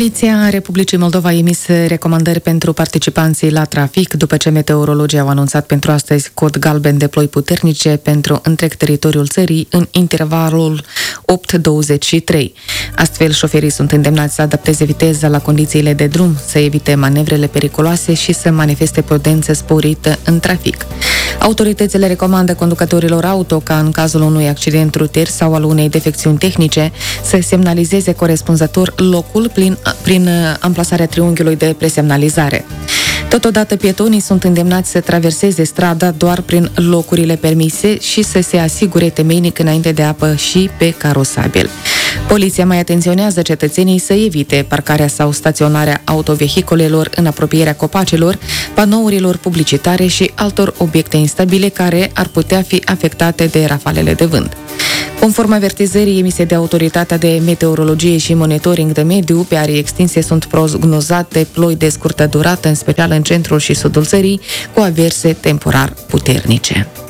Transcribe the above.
Poliția Republicii Moldova a emis recomandări pentru participanții la trafic după ce meteorologii au anunțat pentru astăzi cod galben de ploi puternice pentru întreg teritoriul țării în intervalul 8-23. Astfel, șoferii sunt îndemnați să adapteze viteza la condițiile de drum, să evite manevrele periculoase și să manifeste prudență sporită în trafic. Autoritățile recomandă conducătorilor auto ca în cazul unui accident rutier sau al unei defecțiuni tehnice să semnalizeze corespunzător locul prin amplasarea triunghiului de presemnalizare. Totodată, pietonii sunt îndemnați să traverseze strada doar prin locurile permise și să se asigure temeinic înainte de a păși pe carosabil. Poliția mai atenționează cetățenii să evite parcarea sau staționarea autovehiculelor în apropierea copacilor, panourilor publicitare și altor obiecte instabile care ar putea fi afectate de rafalele de vânt. Conform avertizării emise de Autoritatea de Meteorologie și Monitoring de Mediu, pe arii extinse sunt prognozate ploi de scurtă durată, în special în centrul și sudul țării, cu averse temporar puternice.